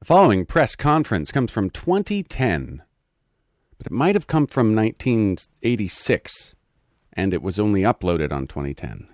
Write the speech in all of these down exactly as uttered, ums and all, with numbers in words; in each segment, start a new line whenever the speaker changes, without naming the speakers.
following press conference comes from twenty ten, but it might have come from nineteen eighty-six, and it was only uploaded on twenty ten.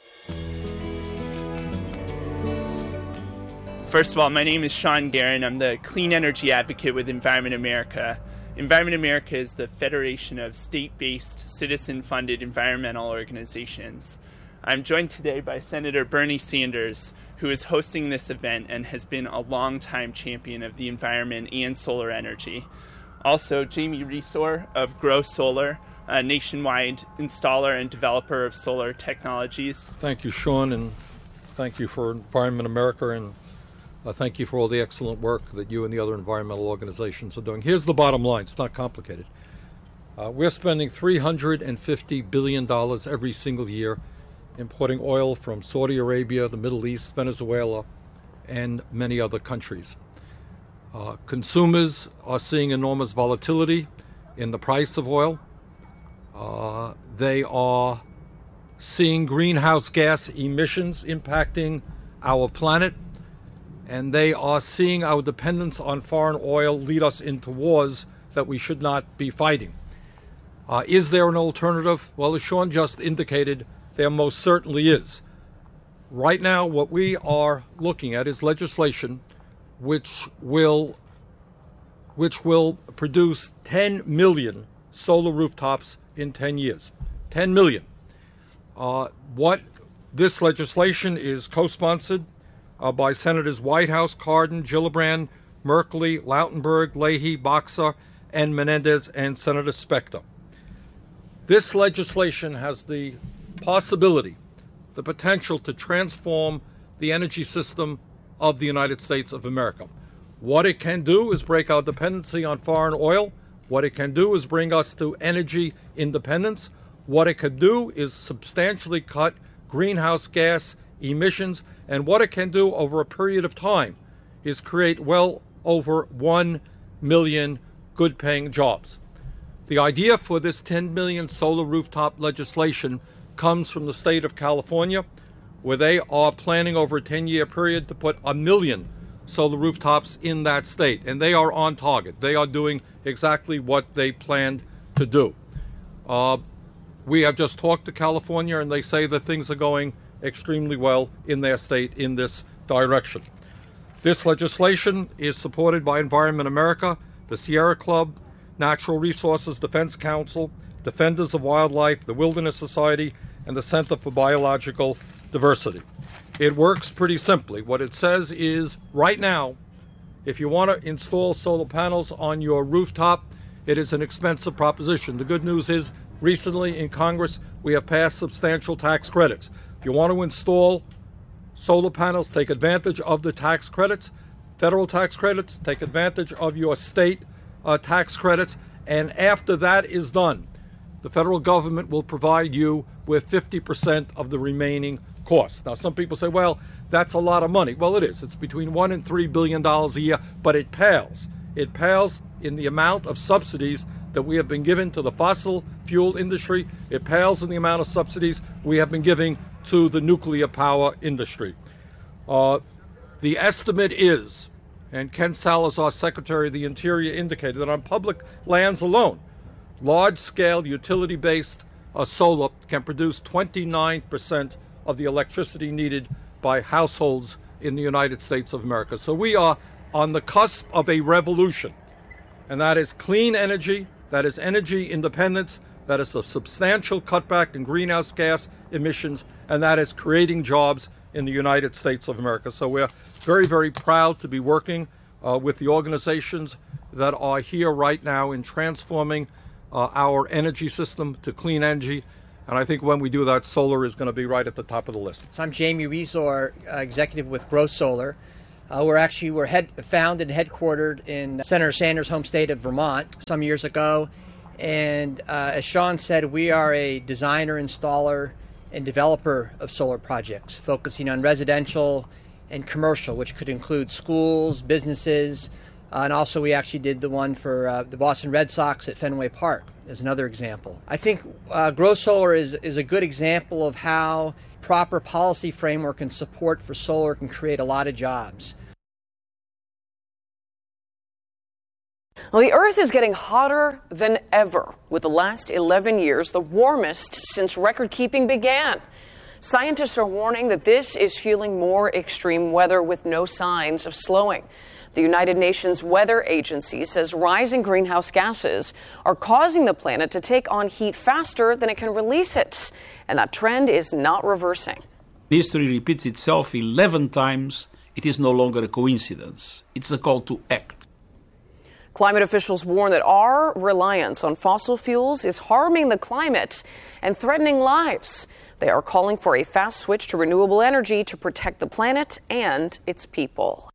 First of all, my name is Sean Guerin. I'm the Clean Energy Advocate with Environment America. Environment America is the federation of state-based, citizen-funded environmental organizations. I'm joined today by Senator Bernie Sanders, who is hosting this event and has been a longtime champion of the environment and solar energy. Also, Jamie Resor of Grow Solar, a nationwide installer and developer of solar technologies.
Thank you, Sean, and thank you for Environment America, and uh, thank you for all the excellent work that you and the other environmental organizations are doing. Here's the bottom line. It's not complicated. Uh, we're spending three hundred fifty billion dollars every single year importing oil from Saudi Arabia, the Middle East, Venezuela, and many other countries. Uh, consumers are seeing enormous volatility in the price of oil. Uh, they are seeing greenhouse gas emissions impacting our planet, and they are seeing our dependence on foreign oil lead us into wars that we should not be fighting. Uh, is there an alternative? Well, as Sean just indicated, there most certainly is. Right now, what we are looking at is legislation which will which will produce ten million solar rooftops in ten years. ten million. Uh, what this legislation is co-sponsored uh, by Senators Whitehouse, Cardin, Gillibrand, Merkley, Lautenberg, Leahy, Boxer, and Menendez, and Senator Specter. This legislation has the possibility, the potential to transform the energy system of the United States of America. What it can do is break our dependency on foreign oil. What it can do is bring us to energy independence. What it can do is substantially cut greenhouse gas emissions. And what it can do over a period of time is create well over one million good-paying jobs. The idea for this ten million solar rooftop legislation comes from the state of California, where they are planning over a ten-year period to put a million solar rooftops in that state. And they are on target. They are doing exactly what they planned to do. Uh, we have just talked to California, and they say that things are going extremely well in their state in this direction. This legislation is supported by Environment America, the Sierra Club, Natural Resources Defense Council, Defenders of Wildlife, the Wilderness Society, and the Center for Biological Diversity. It works pretty simply. What it says is, right now, if you want to install solar panels on your rooftop, it is an expensive proposition. The good news is, recently in Congress, we have passed substantial tax credits. If you want to install solar panels, take advantage of the tax credits, federal tax credits, take advantage of your state uh, tax credits, and after that is done, the federal government will provide you with fifty percent of the remaining costs. Now, some people say, well, that's a lot of money. Well, it is. It's between one and three billion dollars a year, but it pales. It pales in the amount of subsidies that we have been given to the fossil fuel industry. It pales in the amount of subsidies we have been giving to the nuclear power industry. Uh, the estimate is, and Ken Salazar, Secretary of the Interior, indicated that on public lands alone, large-scale utility-based uh, solar can produce twenty-nine percent of the electricity needed by households in the United States of America. So we are on the cusp of a revolution, and that is clean energy, that is energy independence, that is a substantial cutback in greenhouse gas emissions, and that is creating jobs in the United States of America. So we're very, very proud to be working uh, with the organizations that are here right now in transforming Uh, our energy system to clean energy. And I think when we do that, solar is going to be right at the top of the list.
So I'm Jamie Resor, uh, executive with Grow Solar. Uh, we're actually we're head, founded and headquartered in Senator Sanders' home state of Vermont some years ago. And uh, as Sean said, we are a designer, installer, and developer of solar projects, focusing on residential and commercial, which could include schools, businesses, Uh, and also we actually did the one for uh, the Boston Red Sox at Fenway Park as another example. I think uh, Grow Solar is, is a good example of how proper policy framework and support for solar can create a lot of jobs.
Well, the Earth is getting hotter than ever, with the last eleven years the warmest since record-keeping began. Scientists are warning that this is fueling more extreme weather with no signs of slowing. The United Nations Weather Agency says rising greenhouse gases are causing the planet to take on heat faster than it can release it, and that trend is not reversing.
History repeats itself eleven times. It is no longer a coincidence. It's a call to act.
Climate officials warn that our reliance on fossil fuels is harming the climate and threatening lives. They are calling for a fast switch to renewable energy to protect the planet and its people.